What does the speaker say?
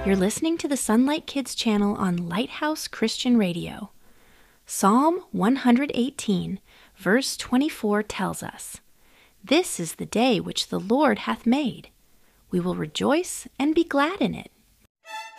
You're listening to the Sunlight Kids channel on Lighthouse Christian Radio. Psalm 118, verse 24 tells us, "This is the day which the Lord hath made. We will rejoice and be glad in it."